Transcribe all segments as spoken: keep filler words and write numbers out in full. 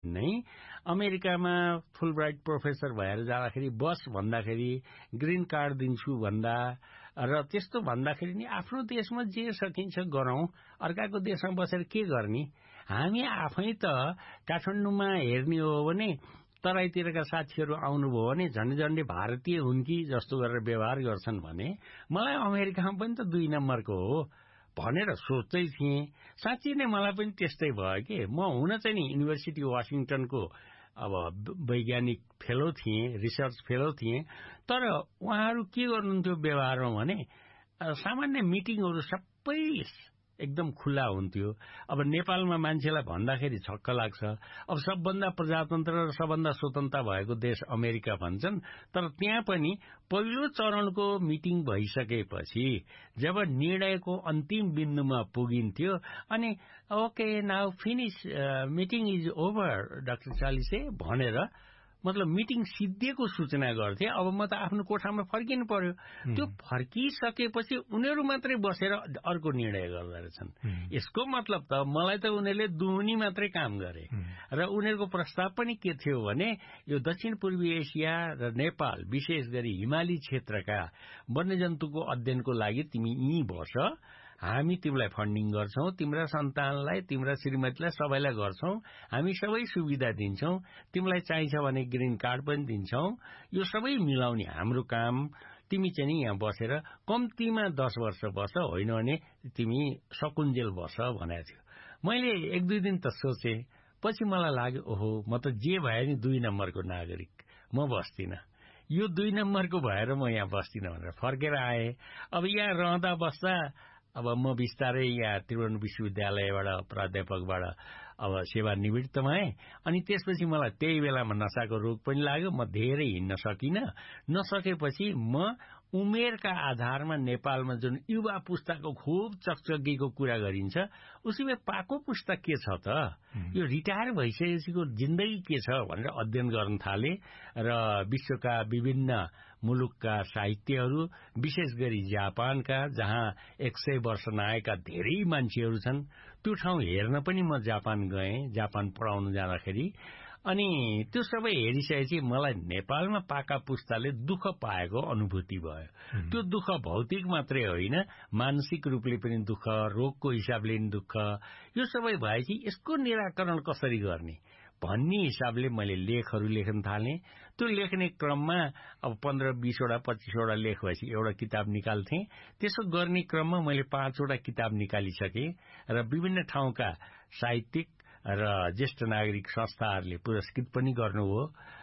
नै अमेरिकामा Fulbright professor भएर जाँदाखेरि बस भन्दाखेरि ग्रीन कार्ड दिन्छु भन्दा र त्यस्तो भन्दाखेरि नि आफ्नो देशमा जे सकिन्छ गरौं, अर्काको देशमा बसेर के गर्ने। हामी आफै त काठमाडौँमा हेर्ने हो भने तराईतिरका साथीहरू आउनुभयो भने झन्डै झन्डै भारतीय हुन् कि जस्तो गरेर व्यवहार गर्छन् भने मलाई अमेरिकामा पनि त दुई नम्बरको हो भनेर सोच्दै थिएँ। साँच्चै नै मलाई पनि त्यस्तै भयो कि म हुन चाहिँ नि युनिभर्सिटी वाशिङटनको अब वैज्ञानिक फेलो थिएँ, रिसर्च फेलो थिएँ, तर उहाँहरू के गर्नुहुन्थ्यो व्यवहारमा भने सामान्य मिटिङहरू सबै एकदम खुल्ला हुन्थ्यो। अब नेपालमा मान्छेलाई भन्दाखेरि छक्क लाग्छ। अब सबभन्दा प्रजातन्त्र र सबभन्दा स्वतन्त्र भएको देश अमेरिका भन्छन्, तर त्यहाँ पनि पहिलो चरणको मिटिङ भइसकेपछि जब निर्णयको अन्तिम बिन्दुमा पुगिन्थ्यो अनि okay now finish meeting is over doctor चालिसे भनेर मतलब मिटिङ सिद्धिएको सूचना गर्थे। अब म त आफ्नो कोठामा फर्किनु पर्यो। त्यो फर्किसकेपछि उनीहरू मात्रै बसेर अर्को निर्णय गर्दा रहेछन्। यसको मतलब त मलाई त उनीहरूले दुहुनी मात्रै काम गरे र उनीहरूको प्रस्ताव पनि के थियो भने यो दक्षिण पूर्वी एसिया र नेपाल विशेष गरी हिमाली क्षेत्रका वन्यजन्तुको अध्ययनको लागि तिमी यहीँ बस, हामी तिमीलाई फन्डिङ गर्छौं, तिम्रा सन्तानलाई तिम्रा श्रीमतीलाई सबैलाई गर्छौं, हामी सबै सुविधा दिन्छौं, तिमीलाई चाहिन्छ भने ग्रीन कार्ड पनि दिन्छौं, यो सबै मिलाउने हाम्रो काम, तिमी चाहिँ नि यहाँ बसेर कम्तीमा दस वर्ष बस, होइन भने तिमी सकुन्जेल बस भनेको थियो। मैले एक दुई दिन त सोचे, पछि मलाई लाग्यो ओहो म त जे भए नि दुई नम्बरको नागरिक, म बस्दिनँ, यो दुई नम्बरको भएर म यहाँ बस्दिनँ भनेर फर्केर आए। अब यहाँ रहँदा बस्दा अब म बिस्तारै यहाँ त्रिभुवन विश्वविद्यालयबाट प्राध्यापकबाट अब सेवानिवृत्त भएँ। अनि त्यसपछि मलाई त्यही बेलामा नसाको रोग पनि लाग्यो, म धेरै हिँड्न सकिनँ। नसकेपछि म उमेरका आधारमा नेपालमा जुन युवा पुस्ताको खुब चकचकीको कुरा गरिन्छ, उसैले पाको पुस्ता के छ त, यो रिटायर भइसकेपछिको जिन्दगी के छ भनेर अध्ययन गर्न थाले र विश्वका विभिन्न मुलुकका साहित्यहरू, विशेष गरी जापानका जहाँ एक सय वर्ष नआएका धेरै मान्छेहरू छन्, त्यो ठाउँ हेर्न पनि म जापान गएँ, जापान पढाउन जाँदाखेरि। अनि त्यो सबै हेरिसकेपछि मलाई नेपालमा पाका पुस्ताले दुःख पाएको अनुभूति भयो। त्यो दुःख भौतिक मात्रै होइन, मानसिक रूपले पनि दुःख, रोगको हिसाबले पनि दुःख, यो सबै भएपछि यसको निराकरण कसरी गर्ने भन्ने हिसाबले मैले लेखहरू लेख्न थालेँ। त्यो लेख्ने क्रममा अब पन्ध्र बीसवटा पच्चीसवटा लेख भएपछि एउटा किताब निकाल्थेँ। त्यसो गर्ने क्रममा मैले पाँचवटा किताब निकालिसकेँ र विभिन्न ठाउँका साहित्यिक र ज्येष्ठ नागरिक संस्थाहरूले पुरस्कृत पनि गर्नुभयो।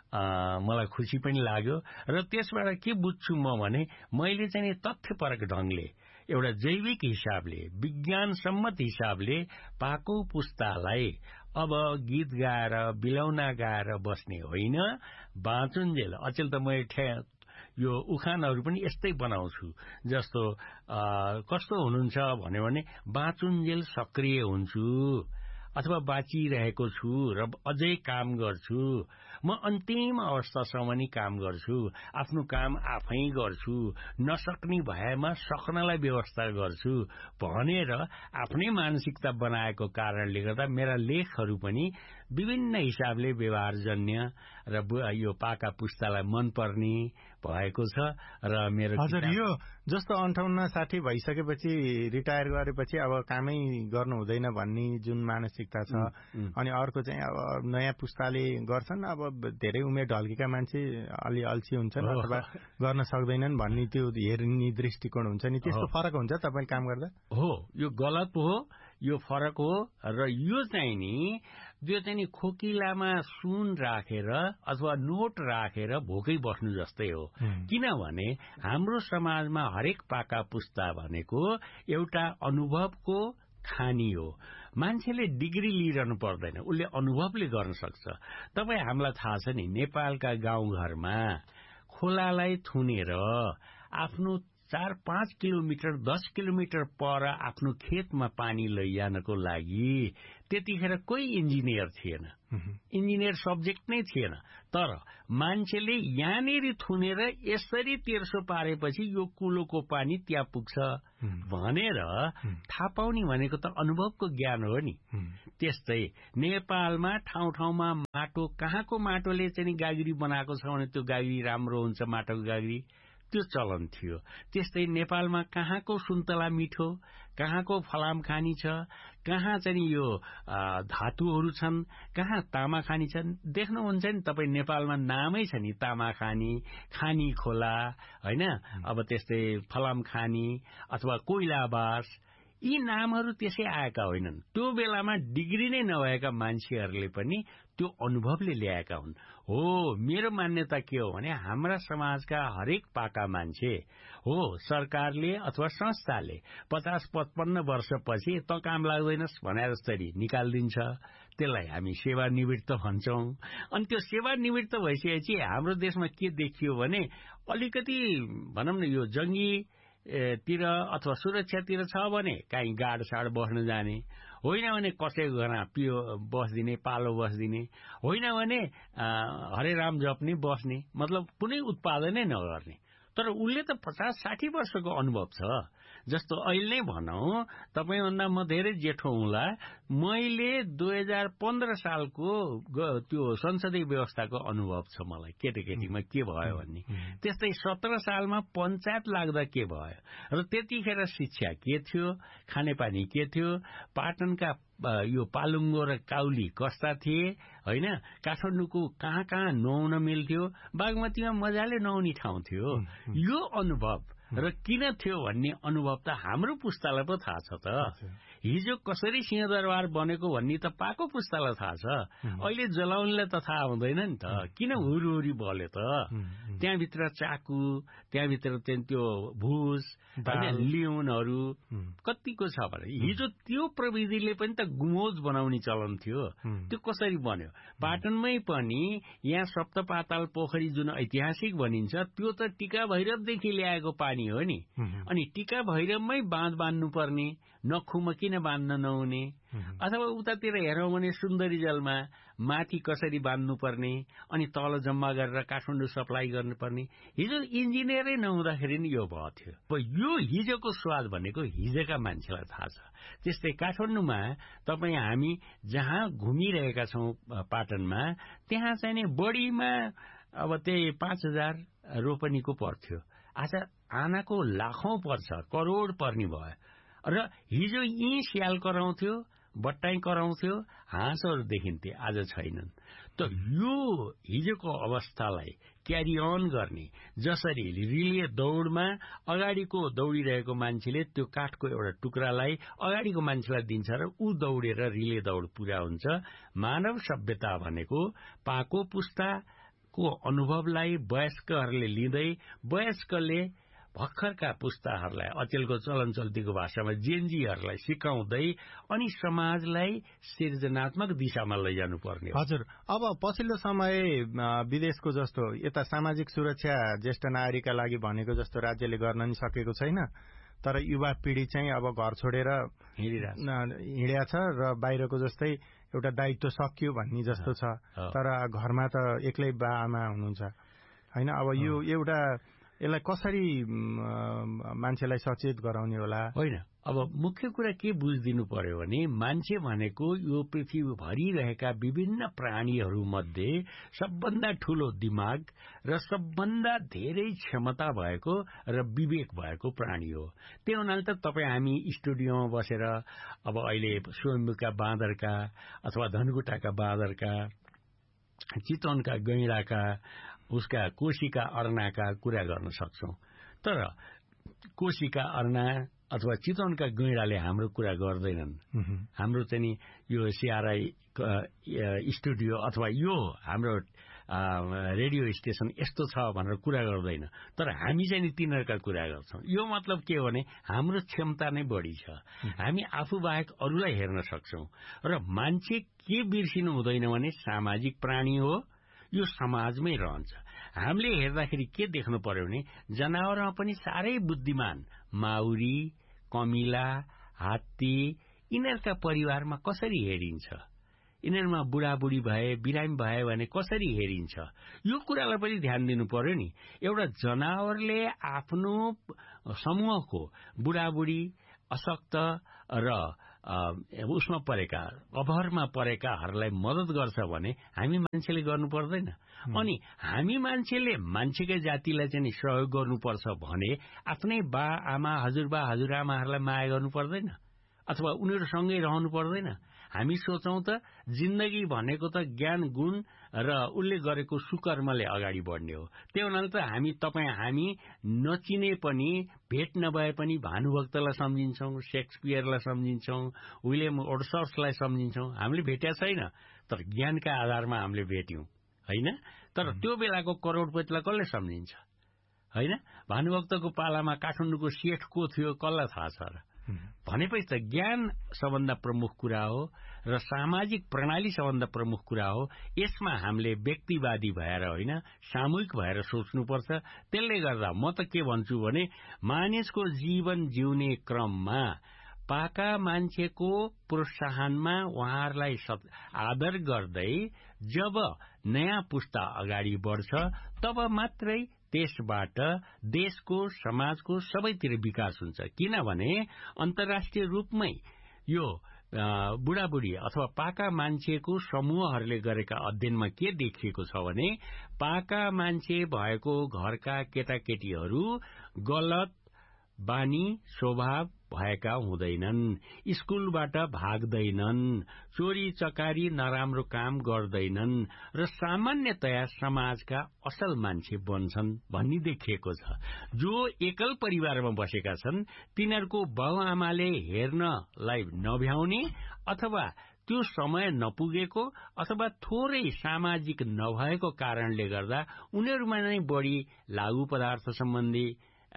मलाई खुसी पनि लाग्यो र त्यसबाट के बुझ्छु म भने मैले चाहिँ तथ्यपरक ढंगले एउटा जैविक हिसाबले विज्ञान सम्मत हिसाबले पाको पुस्तालाई अब गीत गाएर बिलौना गाएर बस्ने होइन, बाँचुन्जेल अचेल त मैले यो उखानहरू पनि यस्तै बनाउँछु। जस्तो कस्तो हुनुहुन्छ भन्यो भने बाँचुन्जेल सक्रिय हुन्छु अथवा बाँचिरहेको छु र अझै काम गर्छु, म अन्तिम अवस्थासम्म नि काम गर्छु, आफ्नो काम आफै गर्छु, नसक्ने भएमा सक्नलाई व्यवस्था गर्छु भनेर आफ्नै मानसिकता बनाएको कारणले गर्दा मेरा लेखहरू पनि विभिन्न हिसाबले व्यवहारजन्य र यो पाका पुस्तालाई मनपर्ने भएको छ। र मेरो हजुर यो जस्तो अन्ठाउन्न साठी भइसकेपछि रिटायर गरेपछि अब कामै गर्नु हुँदैन भन्ने जुन मानसिकता छ, अनि अर्को चाहिँ अब नयाँ पुस्ताले गर्छन्, अब धेरै उमेर ढल्केका मान्छे अलि अल्छी हुन्छन् अथवा गर्न सक्दैनन् भन्ने त्यो हेर्ने दृष्टिकोण हुन्छ नि, त्यस्तो फरक हुन्छ तपाईँ काम गर्दा? हो, यो गलत हो, यो फरक हो। र यो चाहिँ नि जो चाहिँ नि खोकिलामा सुन राखेर अथवा नोट राखेर भोकै बस्नु जस्तै हो। किनभने हाम्रो समाजमा हरेक पाका पुस्ता भनेको एउटा अनुभवको खानी हो। मान्छेले डिग्री लिइरहनु पर्दैन, उसले अनुभवले गर्न सक्छ। तपाईँ हामीलाई थाहा छ नि नेपालका गाउँघरमा खोलालाई थुनेर आफ्नो चार पाँच किलोमिटर दस किलोमिटर पर आफ्नो खेतमा पानी लैजानको लागि त्यतिखेर कोही इन्जिनियर थिएन, इन्जिनियर सब्जेक्ट नै थिएन। तर मान्छेले यहाँनिर थुनेर यसरी तेर्सो पारेपछि यो कुलोको पानी त्यहाँ पुग्छ भनेर थाहा पाउने भनेको त अनुभवको ज्ञान हो नि। त्यस्तै नेपालमा ठाउँ ठाउँमा माटो, कहाँको माटोले चाहिँ गाग्री बनाएको छ भने त्यो गाग्री राम्रो हुन्छ, माटोको गाग्री, त्यो चलन थियो। त्यस्तै नेपालमा कहाँको सुन्तला मिठो, कहाँको फलाम खानी छ, कहाँ चाहिँ यो धातुहरू छन्, कहाँ तामा खानी छन्। देख्नुहुन्छ नि तपाईँ, नेपालमा नामै छ नि तामा खानी, खानी खोला, होइन, अब त्यस्तै फलाम खानी अथवा कोइलाबास, यी नामहरू त्यसै आएका होइनन्। त्यो बेलामा डिग्री नै नभएका मान्छेहरूले पनि त्यो अनुभवले ल्याएका हुन्। हो, मेरो मान्यता के हो भने हाम्रा समाजका हरेक पाका मान्छे हो, सरकारले अथवा संस्थाले पचास पचपन्न वर्षपछि त काम लाग्दैनस् भने जस्तरी निकालिदिन्छ। त्यसलाई हामी सेवानिवृत्त भन्छौं। अनि त्यो सेवानिवृत्त भइसकेपछि हाम्रो देशमा के देखियो भने अलिकति भनौँ न यो जंगी तिर अथवा सुरक्षातिर छ भने काहीँ गाड साड बस्न जाने, होइन भने कसैको घरमा पियो बस्दिने, पालो बस्दिने, होइन भने हरे राम जप्ने बस्ने, मतलब कुनै उत्पादनै नगर्ने। तर उसले त पचास साठी वर्षको अनुभव छ। जस्तो अहिले नै भनौं, तपाईभन्दा म धेरै जेठो हुँला, मैले दुई हजार पन्ध्र सालको त्यो संसदीय व्यवस्थाको अनुभव छ मलाई, केटाकेटीमा के भयो भन्ने। त्यस्तै सत्र सालमा पञ्चायत लाग्दा के भयो र त्यतिखेर शिक्षा के थियो, खानेपानी के थियो, पाटनका यो पालुङ्गो र काउली कस्ता थिए, होइन, काठमाडौँको कहाँ कहाँ नुहाउन मिल्थ्यो, बागमतीमा मजाले नुहाउने ठाउँ थियो। यो अनुभव र किन थियो भन्ने अनुभव त हाम्रो पुस्तालाई पो थाहा छ त। हिजो कसरी सिंहदरबार बनेको भन्ने त पाको पुस्तालाई थाहा छ। अहिले जलाउनेलाई त थाहा हुँदैन नि त, किन हुरहुरी बल्यो त। त्यहाँभित्र चाकु, त्यहाँभित्र त्यो भुस, लिउनहरू कतिको छ भने हिजो त्यो प्रविधिले पनि त गुमौज बनाउने चलन थियो। त्यो कसरी बन्यो? पाटनमै पनि यहाँ सप्तपाताल पोखरी जुन ऐतिहासिक भनिन्छ, त्यो त टीका भैरवदेखि ल्याएको पानी हो नि। अनि टीका भैरवमै बाँध बाँध्नु पर्ने, नखुमा किन बाँध्न नहुने, अथवा उतातिर हेरौँ भने सुन्दरी जलमा माथि कसरी बाँध्नु पर्ने, अनि तल जम्मा गरेर काठमाडौँ सप्लाई गर्नुपर्ने। हिजो इन्जिनियरै नहुँदाखेरि नि यो भयो थियो। यो हिजोको स्वाद भनेको हिजोका मान्छेलाई थाहा छ। त्यस्तै काठमाडौँमा तपाईँ हामी जहाँ घुमिरहेका छौँ पाटनमा, त्यहाँ चाहिँ नि बढीमा अब त्यही पाँच हजार रोपनीको पर्थ्यो। आज आनाको लाखौं पर्छ, करोड पर्ने भयो। र हिजो यी स्याल कराउँथ्यो, बट्टाई कराउँथ्यो, हाँसहरू देखिन्थे, आज छैनन्। त यो हिजोको अवस्थालाई क्यारी अन गर्ने, जसरी रिले दौडमा अगाडिको दौडिरहेको मान्छेले त्यो काठको एउटा टुक्रालाई अगाडिको मान्छेलाई दिन्छ र ऊ दौडेर रिले दौड पूरा हुन्छ। मानव सभ्यता भनेको पाको पुस्ताको अनुभवलाई वयस्कहरूले लिँदै, वयस्कले भर्खरका पुस्ताहरूलाई अचेलको चलन चल्तीको भाषामा जेनजीहरूलाई सिकाउँदै अनि समाजलाई सृजनात्मक दिशामा लैजानु पर्ने। हजुर, अब पछिल्लो समय विदेशको जस्तो यता सामाजिक सुरक्षा ज्येष्ठ नागरिकका लागि भनेको जस्तो राज्यले गर्न नि सकेको छैन। तर युवा पिढ़ी चाहिँ अब घर छोडेर हिँडेको छ र बाहिरको जस्तै एउटा दायित्व सकियो भन्ने जस्तो छ। तर घरमा त एक्लै बा आमा हुनुहुन्छ, होइन। अब यो एउटा यसलाई कसरी मान्छेलाई सचेत गराउने होला? होइन, अब मुख्य कुरा के बुझिदिनु पर्यो भने मान्छे भनेको यो पृथ्वीभरि रहेका विभिन्न प्राणीहरू मध्ये सबभन्दा ठूलो दिमाग र सबभन्दा धेरै क्षमता भएको र विवेक भएको प्राणी हो। त्यो हुनाले त तपाईँ हामी स्टुडियोमा बसेर अब अहिले स्वयम्भूका बाँदरका अथवा धनकुटाका बाँदरका, चितवनका गैंडाका, उसका कोशीका अर्नाका कुरा गर्न सक्छौं। तर कोशीका अर्ना अथवा चितवनका गैंडाले हाम्रो कुरा गर्दैनन्। हाम्रो चाहिँ यो सिआरआई स्टुडियो अथवा यो हाम्रो रेडियो स्टेशन यस्तो छ भनेर कुरा गर्दैन। तर हामी चाहिँ तिनीहरूका कुरा गर्छौं। यो मतलब के हो भने हाम्रो क्षमता नै बढी छ। हामी आफू बाहेक अरूलाई हेर्न सक्छौं। र मान्छे के बिर्सिनु हुँदैन भने सामाजिक प्राणी हो, यो समाजमै रहन्छ। हामीले हेर्दाखेरि के देख्नु पर्यो भने जनावरमा पनि साह्रै बुद्धिमान माउरी, कमिला, हात्ती यिनीहरूका परिवारमा कसरी हेरिन्छ, यिनीहरूमा बुढाबुढी भए बिरामी भए भने कसरी हेरिन्छ, यो कुरालाई पनि ध्यान दिनु पर्यो नि। एउटा जनावरले आफ्नो समूहको बुढाबुढी, अशक्त र उसमा परेका अभरमा परेकाहरूलाई मद्दत गर्छ भने हामी मान्छेले गर्नु पर्दैन। अनि हामी मान्छेले मान्छेकै जातिलाई चाहिँ सहयोग गर्नुपर्छ भने आफ्नै बा आमा, हजुरबा हजुरआमाहरूलाई माया गर्नु पर्दैन अथवा उनीहरूसँगै रहनु पर्दैन। हामी सोचौं त जिन्दगी भनेको त ज्ञान, गुण र उसले गरेको सुकर्मले अगाडि बढ्ने हो। त्यो हुनाले त हामी तपाईँ हामी नचिने पनि, भेट नभए पनि भानुभक्तलाई सम्झिन्छौं, शेक्सपियरलाई सम्झिन्छौं, विलियम वर्ड्सवर्थलाई सम्झिन्छौं। हामीले भेट्या छैन, तर ज्ञानका आधारमा हामीले भेट्यौं हैन। तर त्यो बेलाको करोडपतिलाई कसले सम्झिन्छ हैन? भानुभक्तको पालामा काठमाडौँको सेठ को थियो कसलाई थाहा छ र? भनेपछि त ज्ञान सबभन्दा प्रमुख कुरा हो र सामाजिक प्रणाली सबभन्दा प्रमुख कुरा हो। यसमा हामीले व्यक्तिवादी भएर होइन, सामूहिक भएर सोच्नुपर्छ। त्यसले गर्दा म त के भन्छु भने मानिसको जीवन जिउने क्रममा पाका मान्छेको प्रोत्साहनमा उहाँहरूलाई आदर गर्दै जब नयाँ पुस्ता अगाडि बढ्छ तब मात्रै त्यसबाट देशको, समाजको सबैतिर विकास हुन्छ। किनभने अन्तर्राष्ट्रिय रूपमै यो बुढाबुढी अथवा पाका मान्छेको समूहहरूले गरेका अध्ययनमा के देखिएको छ भने पाका मान्छे भएको घरका केटाकेटीहरू गलत बानी स्वभाव भएका हुँदैनन्, स्कुलबाट भाग्दैनन्, चोरी चकारी नराम्रो काम गर्दैनन् र सामान्यतया समाजका असल मान्छे बन्छन् भन्ने देखिएको छ। जो एकल परिवारमा बसेका छन् तिनीहरूको बाउआमाले हेर्नलाई नभ्याउने अथवा त्यो समय नपुगेको अथवा थोरै सामाजिक नभएको कारणले गर्दा उनीहरूमा नै बढी लागू पदार्थ सम्बन्धी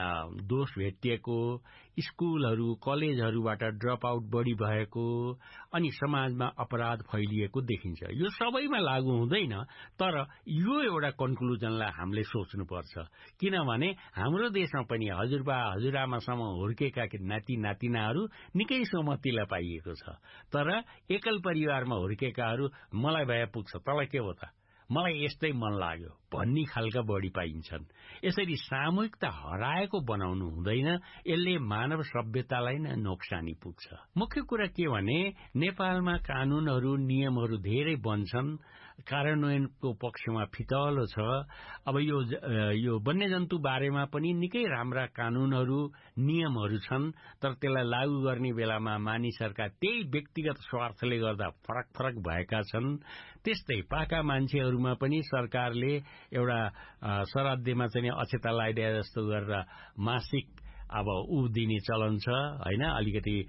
दोष भेटिएको, स्कुलहरू कलेजहरूबाट ड्रप आउट बढी भएको अनि समाजमा अपराध फैलिएको देखिन्छ। यो सबैमा लागू हुँदैन, तर यो एउटा कन्क्लुजनलाई हामीले सोच्नुपर्छ। किनभने हाम्रो देशमा पनि हजुरबा हजुरआमासम्म हुर्केका नाति नातिनाहरू निकै समतिलाई पाइएको छ, तर एकल परिवारमा हुर्केकाहरू मलाई भए पुग्छ, तँलाई के हो त, मलाई यस्तै मन लाग्यो भन्ने खालका बढी पाइन्छन्। यसरी सामूहिकता हराएको बनाउनु हुँदैन, यसले मानव सभ्यतालाई नै नोक्सानी पुग्छ। मुख्य कुरा के भने नेपालमा कानूनहरू नियमहरू धेरै बन्छन्, कार्यान्वयनको पक्षमा फितलो छ। अब यो यो वन्यजन्तु बारेमा पनि निकै राम्रा कानूनहरू नियमहरू छन्, तर त्यसलाई लागू गर्ने बेलामा मानिसहरूका त्यही व्यक्तिगत स्वार्थले गर्दा फरक फरक भएका छन्। त्यस्तै पाका मान्छेहरूमा पनि सरकारले एउटा श्राद्धमा चाहिँ अक्षता लगाइदिए जस्तो गरेर मासिक अब ऊ दिने चलन छ हैन, अलिकति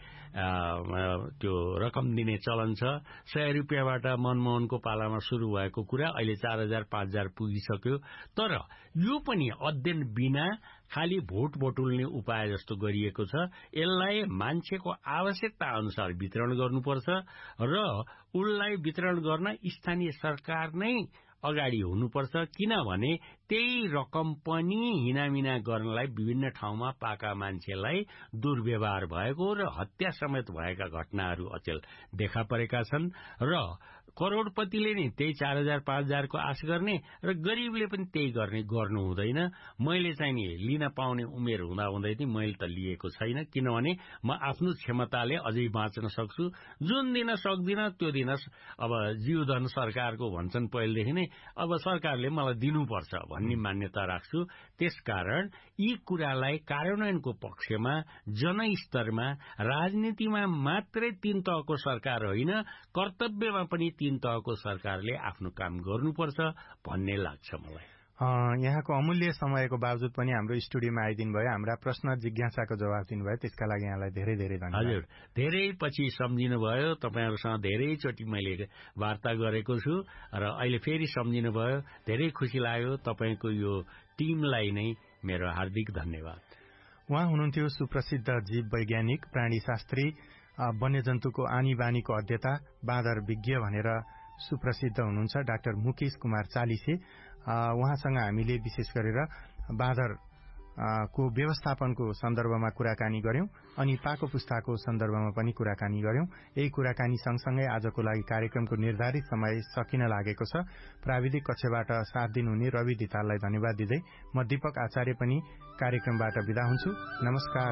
त्यो रकम दिने चलन छ। सय रुपियाँबाट मनमोहनको पालामा शुरू भएको कुरा अहिले चार हजार पाँच हजार पुगिसक्यो। तर यो पनि अध्ययन बिना खाली भोट बटुल्ने उपाय जस्तो गरिएको छ। यसलाई मान्छेको आवश्यकता अनुसार वितरण गर्नुपर्छ र उसलाई वितरण गर्न स्थानीय सरकार नै अगाडि हुनुपर्छ। किनभने त्यही रकम पनि हिनामिना गर्नलाई विभिन्न ठाउँमा पाका मान्छेलाई दुर्व्यवहार भएको र हत्या समेत भएका घटनाहरू अचेल देखा परेका छन् र करोडपतिले नि त्यही चार हजार पाँच हजारको आश गर्ने र गरीबले पनि त्यही गर्ने गर्नु हुँदैन। मैले चाहिँ नि लिन पाउने उमेर हुँदा हुँदै पनि मैले त लिएको छैन, किनभने म आफ्नो क्षमताले अझै बाँच्न सक्छु। जुन दिन सक्दिन त्यो दिन अब जीवधन सरकारको भन्छन् पहिलेदेखि नै, अब सरकारले मलाई दिनुपर्छ भन्ने मान्यता राख्छु। त्यसकारण यी कुरालाई कार्यान्वयनको पक्षमा जनस्तरमा राजनीतिमा मात्रै तीन तहको सरकार होइन, कर्तव्यमा पनि तीन तहको सरकारले आफ्नो काम गर्नुपर्छ भन्ने लाग्छ मलाई। यहाँको अमूल्य समयको बावजुद पनि हाम्रो स्टुडियोमा आइदिनु भयो, हाम्रा प्रश्न जिज्ञासाको जवाब दिनुभयो, त्यसका लागि यहाँलाई धेरै धेरै धन्यवाद। हजुर, धेरै पछि सम्झिनु भयो, तपाईँहरूसँग धेरैचोटि मैले वार्ता गरेको छु र अहिले फेरि सम्झिनु भयो, धेरै खुसी लाग्यो। तपाईँको यो टिमलाई नै मेरो हार्दिक धन्यवाद। उहाँ हुनुहुन्थ्यो सुप्रसिद्ध जीव वैज्ञानिक, प्राणीशास्त्री, वन्यजन्तुको आनी बानीको अध्येता, बाँदर विज्ञ भनेर सुप्रसिद्ध हुनुहुन्छ डाक्टर मुकेश कुमार चालिसे। उहाँसँग हामीले विशेष गरेर बाँदर को व्यवस्थापनको सन्दर्भमा कुराकानी गर्यौं अनि पाको पुस्ताको सन्दर्भमा पनि कुराकानी गर्यौं। यही कुराकानी सँगसँगै आजको लागि कार्यक्रमको निर्धारित समय सकिन लागेको छ। प्राविधिक कक्षबाट साथ दिनुहुने रवि धिताललाई धन्यवाद दिँदै म दीपक आचार्य पनि कार्यक्रमबाट बिदा हुन्छु। नमस्कार।